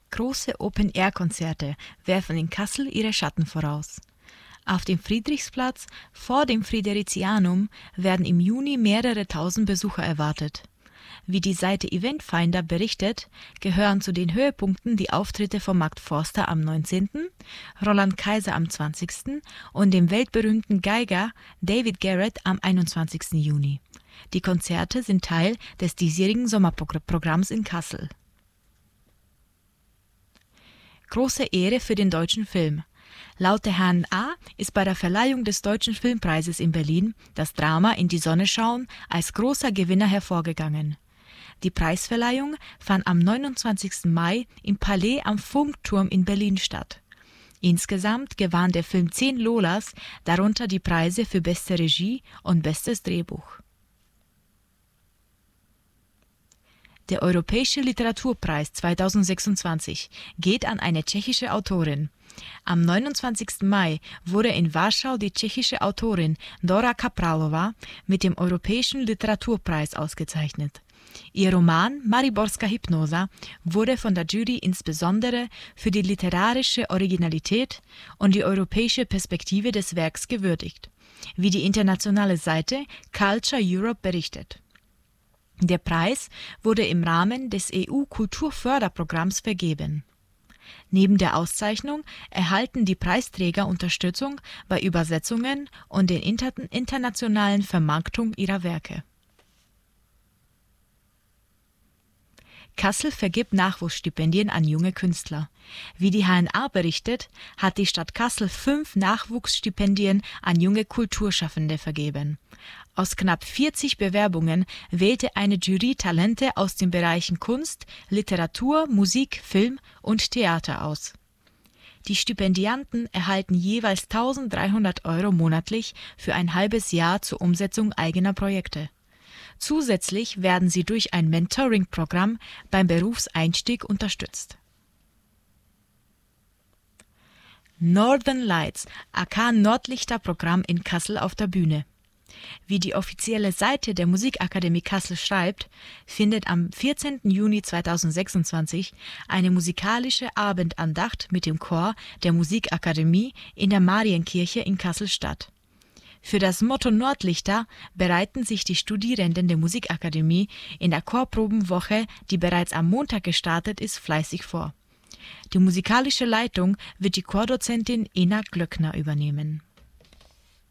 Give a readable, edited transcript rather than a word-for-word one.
Große Open-Air-Konzerte werfen in Kassel ihre Schatten voraus. Auf dem Friedrichsplatz vor dem Friderizianum werden im Juni mehrere tausend Besucher erwartet. Wie die Seite Eventfinder berichtet, gehören zu den Höhepunkten die Auftritte von Mark Forster am 19., Roland Kaiser am 20. und dem weltberühmten Geiger David Garrett am 21. Juni. Die Konzerte sind Teil des diesjährigen Sommerprogramms in Kassel. Große Ehre für den deutschen Film. Laut der HNA ist bei der Verleihung des Deutschen Filmpreises in Berlin das Drama In die Sonne schauen als großer Gewinner hervorgegangen. Die Preisverleihung fand am 29. Mai im Palais am Funkturm in Berlin statt. Insgesamt gewann der Film 10 Lolas, darunter die Preise für beste Regie und bestes Drehbuch. Der Europäische Literaturpreis 2026 geht an eine tschechische Autorin. Am 29. Mai wurde in Warschau die tschechische Autorin Dora Kapralova mit dem Europäischen Literaturpreis ausgezeichnet. Ihr Roman Mariborska Hypnosa wurde von der Jury insbesondere für die literarische Originalität und die europäische Perspektive des Werks gewürdigt, wie die internationale Seite Culture Europe berichtet. Der Preis wurde im Rahmen des EU-Kulturförderprogramms vergeben. Neben der Auszeichnung erhalten die Preisträger Unterstützung bei Übersetzungen und der internationalen Vermarktung ihrer Werke. Kassel vergibt Nachwuchsstipendien an junge Künstler. Wie die HNA berichtet, hat die Stadt Kassel 5 Nachwuchsstipendien an junge Kulturschaffende vergeben. Aus knapp 40 Bewerbungen wählte eine Jury Talente aus den Bereichen Kunst, Literatur, Musik, Film und Theater aus. Die Stipendianten erhalten jeweils 1.300 € monatlich für ein halbes Jahr zur Umsetzung eigener Projekte. Zusätzlich werden sie durch ein Mentoring-Programm beim Berufseinstieg unterstützt. Northern Lights, aka Nordlichter-Programm in Kassel auf der Bühne. Wie die offizielle Seite der Musikakademie Kassel schreibt, findet am 14. Juni 2026 eine musikalische Abendandacht mit dem Chor der Musikakademie in der Marienkirche in Kassel statt. Für das Motto Nordlichter bereiten sich die Studierenden der Musikakademie in der Chorprobenwoche, die bereits am Montag gestartet ist, fleißig vor. Die musikalische Leitung wird die Chordozentin Ina Glöckner übernehmen.